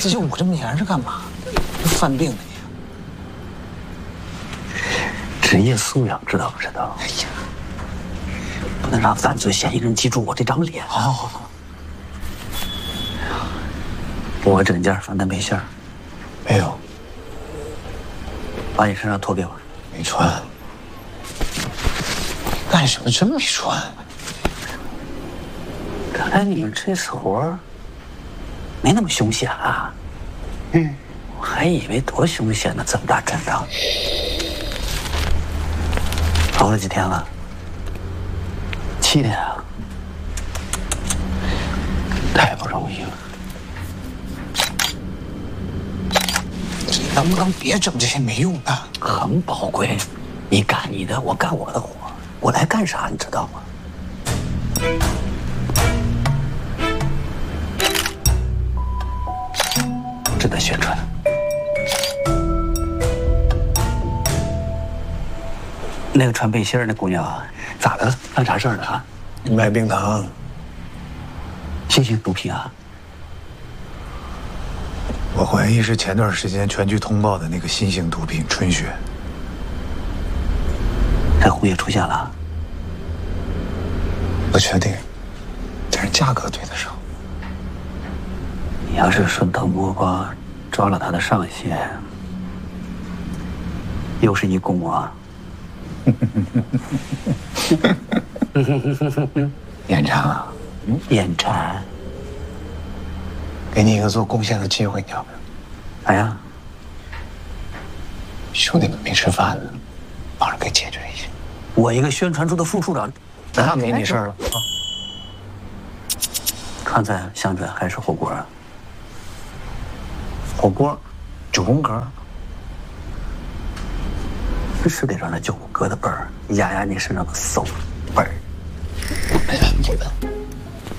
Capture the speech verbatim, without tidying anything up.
这就捂这么严实干嘛？犯病了你！ 职业素养知道不知道？哎呀，不能让犯罪嫌疑人记住我这张脸。 好，好，好，好。 我证件翻的没信儿。 没有。 把你身上脱给我。 没穿。干什么？真没穿。 看来你们这次活儿没那么凶险啊。嗯，我还以为多凶险呢，这么大阵仗。熬了几天了？七天啊，太不容易了。 这能不能别整这些没用的？ 很宝贵，你干你的，我干我的活。我来干啥，你知道吗？正在宣传。那个穿背心儿那姑娘，咋的了？犯啥事儿了啊？ 卖冰糖， 新型毒品啊？ 我怀疑是前段时间全局通报的那个新型毒品春雪。 在红叶出现了？ 不确定，但是价格对得上。 你要是顺藤摸瓜抓了他的上线，又是一公啊！ 眼馋了， 嗯，眼馋， 给你一个做贡献的机会，你要不要？ 啥呀？ 兄弟们没吃饭呢，帮着给解决一下。 我一个宣传处的副处长， 那没你事儿了。啊， 川菜、香卷还是火锅啊？ 火锅，九宫格。 是得让那九宫格的本儿压压你身上的馊味儿。 哎呀，不的。